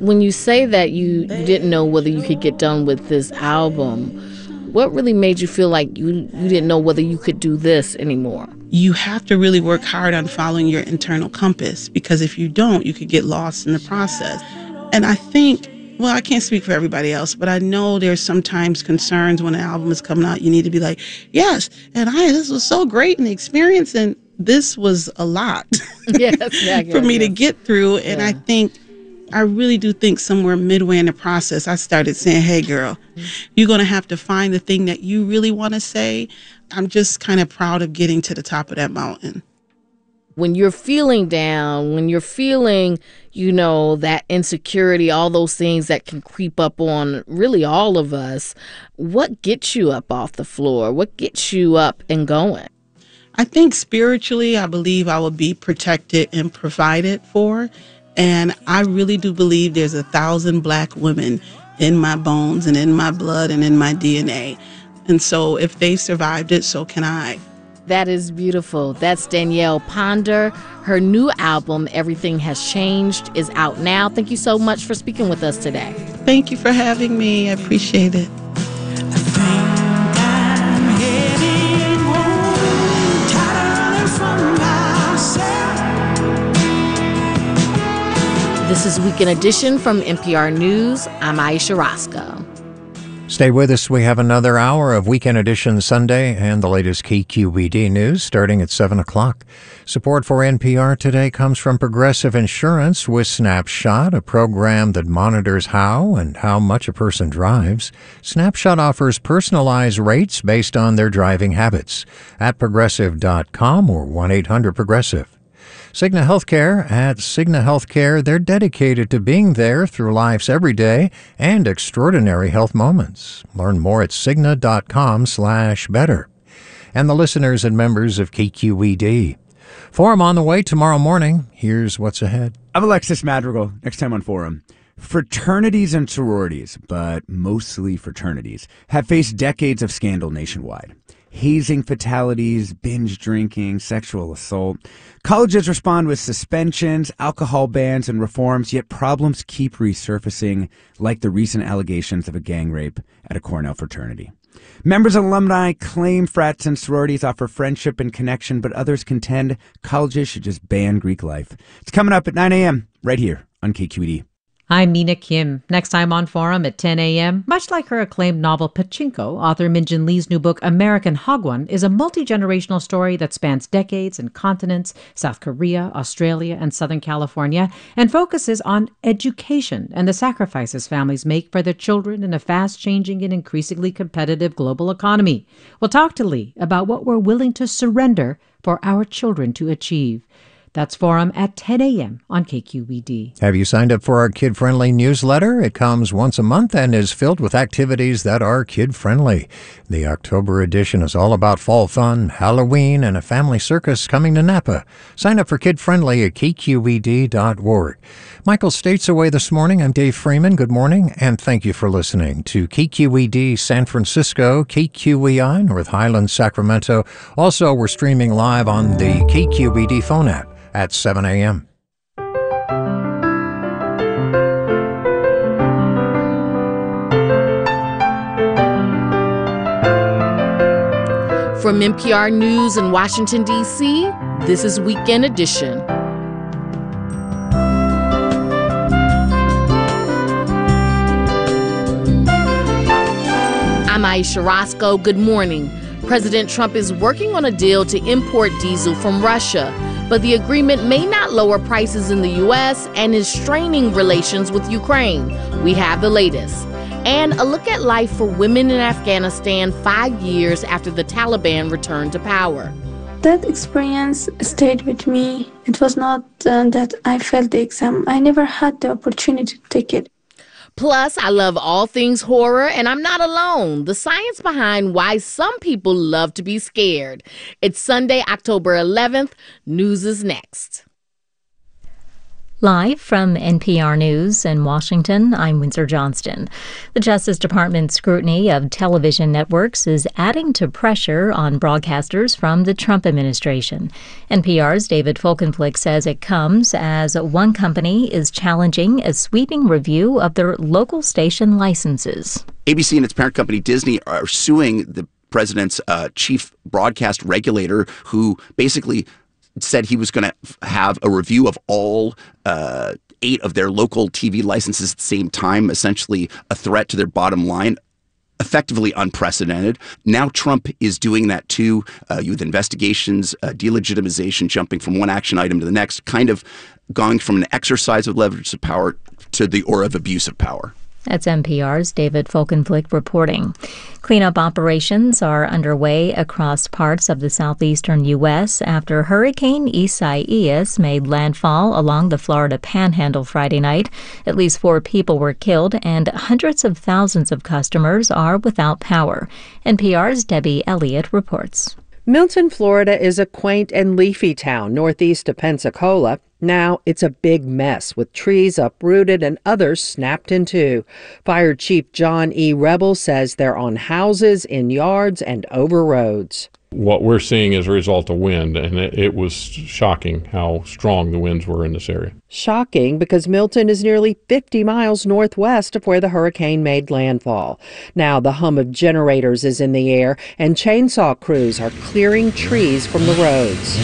When you say that you didn't know whether you could get done with this album, what really made you feel like you didn't know whether you could do this anymore? You have to really work hard on following your internal compass, because if you don't, you could get lost in the process. And I think, well, I can't speak for everybody else, but I know there's sometimes concerns when an album is coming out. You need to be like, yes, and this was so great in the experience, and this was a lot for me to get through. And I really do think somewhere midway in the process, I started saying, hey, girl, you're going to have to find the thing that you really want to say. I'm just kind of proud of getting to the top of that mountain. When you're feeling down, when you're feeling, that insecurity, all those things that can creep up on really all of us, what gets you up off the floor? What gets you up and going? I think spiritually, I believe I will be protected and provided for. And I really do believe there's 1,000 Black women in my bones and in my blood and in my DNA. And so if they survived it, so can I. That is beautiful. That's Danielle Ponder. Her new album, Everything Has Changed, is out now. Thank you so much for speaking with us today. Thank you for having me. I appreciate it. This is Weekend Edition from NPR News. I'm Aisha Roscoe. Stay with us. We have another hour of Weekend Edition Sunday and the latest KQED news starting at 7 o'clock. Support for NPR today comes from Progressive Insurance with Snapshot, a program that monitors how and how much a person drives. Snapshot offers personalized rates based on their driving habits at progressive.com or 1-800-PROGRESSIVE. Cigna Healthcare. At Cigna Healthcare, they're dedicated to being there through life's everyday and extraordinary health moments. Learn more at Cigna.com/better. And the listeners and members of KQED. Forum on the way tomorrow morning. Here's what's ahead. I'm Alexis Madrigal. Next time on Forum. Fraternities and sororities, but mostly fraternities, have faced decades of scandal nationwide. Hazing fatalities, binge drinking, sexual assault. Colleges respond with suspensions, alcohol bans, and reforms, yet problems keep resurfacing, like the recent allegations of a gang rape at a Cornell fraternity. Members and alumni claim frats and sororities offer friendship and connection, but others contend colleges should just ban Greek life. It's coming up at 9 a.m. right here on KQED. I'm Mina Kim. Next time on Forum at 10 a.m., much like her acclaimed novel Pachinko, author Min-Jin Lee's new book American Hagwon is a multi-generational story that spans decades and continents, South Korea, Australia, and Southern California, and focuses on education and the sacrifices families make for their children in a fast-changing and increasingly competitive global economy. We'll talk to Lee about what we're willing to surrender for our children to achieve. That's Forum at 10 a.m. on KQED. Have you signed up for our kid-friendly newsletter? It comes once a month and is filled with activities that are kid-friendly. The October edition is all about fall fun, Halloween, and a family circus coming to Napa. Sign up for kid-friendly at kqed.org. Michael State's away this morning. I'm Dave Freeman. Good morning, and thank you for listening to KQED San Francisco, KQEI North Highlands, Sacramento. Also, we're streaming live on the KQED phone app at 7 a.m. From NPR News in Washington, D.C., this is Weekend Edition. I'm Aisha Roscoe. Good morning. President Trump is working on a deal to import diesel from Russia, but the agreement may not lower prices in the U.S. and is straining relations with Ukraine. We have the latest. And a look at life for women in Afghanistan 5 years after the Taliban returned to power. That experience stayed with me. It was not that I failed the exam. I never had the opportunity to take it. Plus, I love all things horror, and I'm not alone. The science behind why some people love to be scared. It's Sunday, October 11th. News is next. Live from NPR News in Washington, I'm Windsor Johnston. The Justice Department's scrutiny of television networks is adding to pressure on broadcasters from the Trump administration. NPR's David Folkenflik says it comes as one company is challenging a sweeping review of their local station licenses. ABC and its parent company Disney are suing the president's chief broadcast regulator, who basically said he was going to have a review of all 8 of their local TV licenses at the same time, essentially a threat to their bottom line, effectively unprecedented. Now Trump is doing that too, with investigations, delegitimization, jumping from one action item to the next, kind of going from an exercise of leverage of power to the aura of abuse of power. That's NPR's David Folkenflik reporting. Cleanup operations are underway across parts of the southeastern U.S. after Hurricane Isaias made landfall along the Florida Panhandle Friday night. At least 4 people were killed, and hundreds of thousands of customers are without power. NPR's Debbie Elliott reports. Milton, Florida is a quaint and leafy town northeast of Pensacola. Now it's a big mess with trees uprooted and others snapped in two. Fire Chief John E. Rebel says they're on houses, in yards, and over roads. What we're seeing is a result of wind, and it was shocking how strong the winds were in this area. Shocking because Milton is nearly 50 miles northwest of where the hurricane made landfall. Now the hum of generators is in the air, and chainsaw crews are clearing trees from the roads.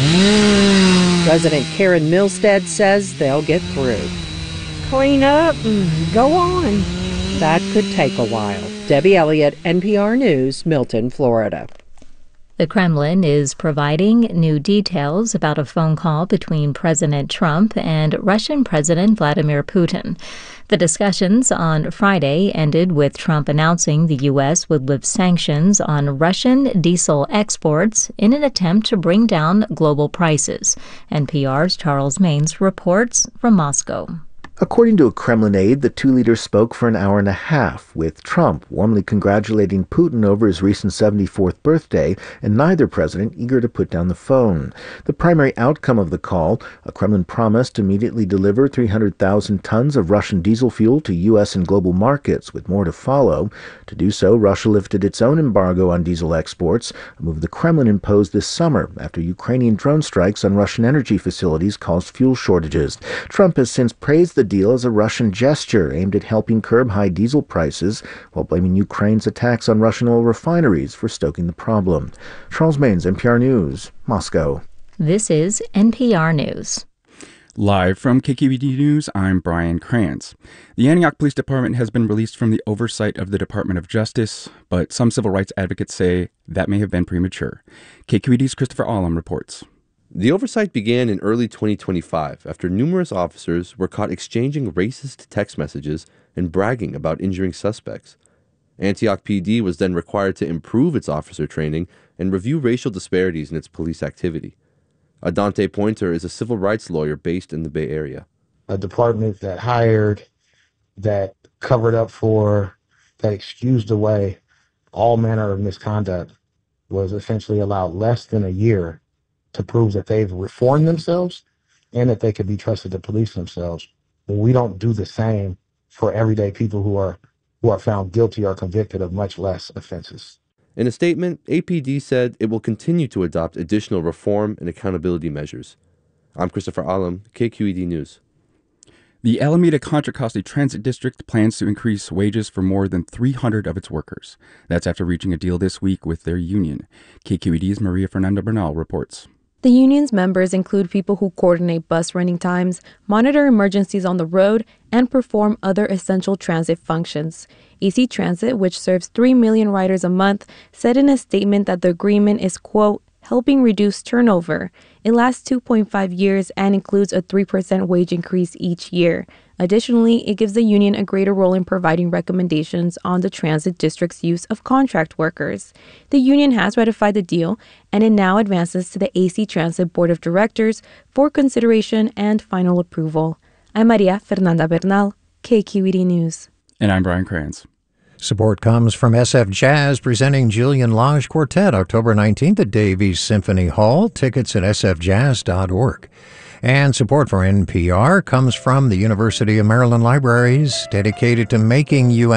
President Karen Milstead says they'll get through. Clean up and go on. That could take a while. Debbie Elliott, NPR News, Milton, Florida. The Kremlin is providing new details about a phone call between President Trump and Russian President Vladimir Putin. The discussions on Friday ended with Trump announcing the U.S. would lift sanctions on Russian diesel exports in an attempt to bring down global prices. NPR's Charles Maines reports from Moscow. According to a Kremlin aide, the 2 leaders spoke for an hour and a half, with Trump warmly congratulating Putin over his recent 74th birthday, and neither president eager to put down the phone. The primary outcome of the call, a Kremlin promise to immediately deliver 300,000 tons of Russian diesel fuel to U.S. and global markets, with more to follow. To do so, Russia lifted its own embargo on diesel exports, a move the Kremlin imposed this summer after Ukrainian drone strikes on Russian energy facilities caused fuel shortages. Trump has since praised the deal as a Russian gesture aimed at helping curb high diesel prices, while blaming Ukraine's attacks on Russian oil refineries for stoking the problem. Charles Maines, NPR News, Moscow. This is NPR News. Live from KQED News, I'm Brian Kranz. The Antioch Police Department has been released from the oversight of the Department of Justice, but some civil rights advocates say that may have been premature. KQED's Christopher Allam reports. The oversight began in early 2025 after numerous officers were caught exchanging racist text messages and bragging about injuring suspects. Antioch PD was then required to improve its officer training and review racial disparities in its police activity. Adante Pointer is a civil rights lawyer based in the Bay Area. A department that hired, that covered up for, that excused away all manner of misconduct was essentially allowed less than a year to prove that they've reformed themselves and that they could be trusted to police themselves. But we don't do the same for everyday people who are found guilty or convicted of much less offenses. In a statement, APD said it will continue to adopt additional reform and accountability measures. I'm Christopher Allam, KQED News. The Alameda-Contra Costa Transit District plans to increase wages for more than 300 of its workers. That's after reaching a deal this week with their union. KQED's Maria Fernanda Bernal reports. The union's members include people who coordinate bus running times, monitor emergencies on the road, and perform other essential transit functions. AC Transit, which serves 3 million riders a month, said in a statement that the agreement is, quote, helping reduce turnover. It lasts 2.5 years and includes a 3% wage increase each year. Additionally, it gives the union a greater role in providing recommendations on the transit district's use of contract workers. The union has ratified the deal, and it now advances to the AC Transit Board of Directors for consideration and final approval. I'm Maria Fernanda Bernal, KQED News. And I'm Brian Kranz. Support comes from SF Jazz presenting Julian Lage Quartet October 19th at Davies Symphony Hall. Tickets at sfjazz.org. And support for NPR comes from the University of Maryland Libraries, dedicated to making you